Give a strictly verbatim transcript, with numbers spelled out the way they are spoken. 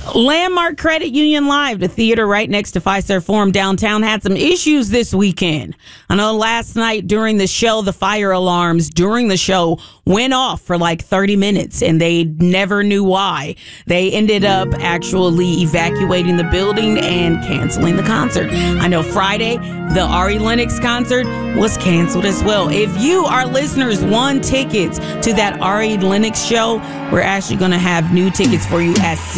Landmark Credit Union Live, the theater right next to Fiserv Forum downtown, had some issues this weekend. I know last night during the show, the fire alarms during the show went off for like thirty minutes, and they never knew why. They ended up actually evacuating the building and canceling the concert. I know Friday, the Ari Lennox concert was canceled as well. If you, our listeners, won tickets to that Ari Lennox show, we're actually going to have new tickets for you as